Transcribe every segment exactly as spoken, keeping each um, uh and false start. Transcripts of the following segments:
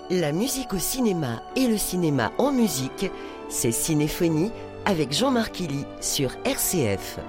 La musique au cinéma et le cinéma en musique, c'est Cinéphonie avec Jean-Marc Illy sur R C F.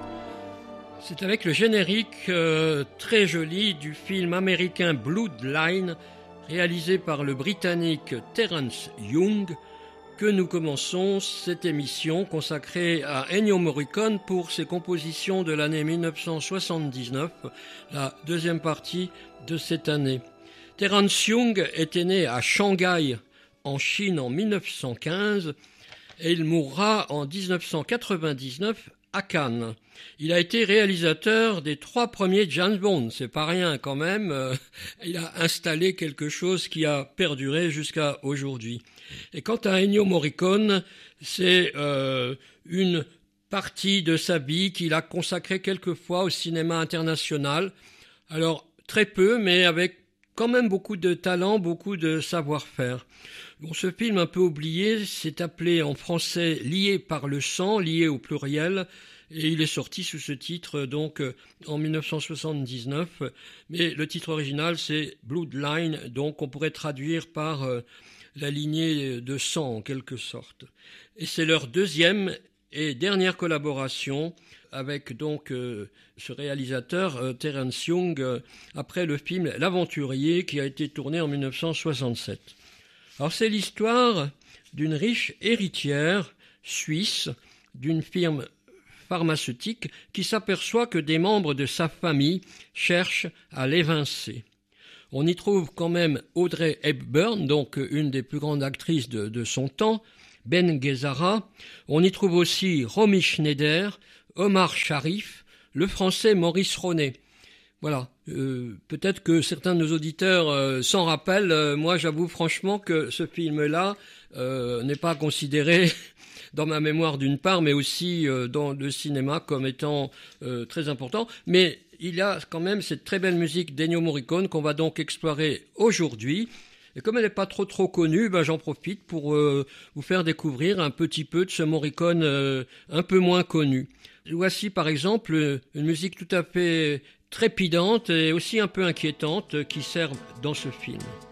C'est avec le générique euh, très joli du film américain Bloodline, réalisé par le Britannique Terence Young, que nous commençons cette émission consacrée à Ennio Morricone pour ses compositions de l'année mille neuf cent soixante-dix-neuf, la deuxième partie de cette année. Terence Young était né à Shanghai, en Chine, en mille neuf cent quinze, et il mourra en dix-neuf cent quatre-vingt-dix-neuf à Cannes. Il a été réalisateur des trois premiers James Bond, c'est pas rien quand même. Euh, il a installé quelque chose qui a perduré jusqu'à aujourd'hui. Et quant à Ennio Morricone, c'est euh, une partie de sa vie qu'il a consacrée quelquefois au cinéma international. Alors très peu, mais avec quand même beaucoup de talent, beaucoup de savoir-faire. Bon, ce film un peu oublié s'est appelé en français « Lié par le sang », lié au pluriel, et il est sorti sous ce titre donc en mille neuf cent soixante-dix-neuf, mais le titre original c'est « Bloodline », donc on pourrait traduire par euh, la lignée de sang en quelque sorte. Et c'est leur deuxième et dernière collaboration avec donc euh, ce réalisateur euh, Terence Young euh, après le film L'Aventurier qui a été tourné en mille neuf cent soixante-sept. Alors c'est l'histoire d'une riche héritière suisse d'une firme pharmaceutique qui s'aperçoit que des membres de sa famille cherchent à l'évincer. On y trouve quand même Audrey Hepburn, donc une des plus grandes actrices de, de son temps, Ben Gazzara. On y trouve aussi Romy Schneider, Omar Sharif, le français Maurice Ronet. Voilà, euh, peut-être que certains de nos auditeurs euh, s'en rappellent. Euh, moi, j'avoue franchement que ce film-là euh, n'est pas considéré dans ma mémoire d'une part, mais aussi euh, dans le cinéma comme étant euh, très important. Mais il y a quand même cette très belle musique d'Ennio Morricone qu'on va donc explorer aujourd'hui. Et comme elle n'est pas trop trop connue, ben j'en profite pour euh, vous faire découvrir un petit peu de ce Morricone euh, un peu moins connu. Voici par exemple une musique tout à fait trépidante et aussi un peu inquiétante qui sert dans ce film.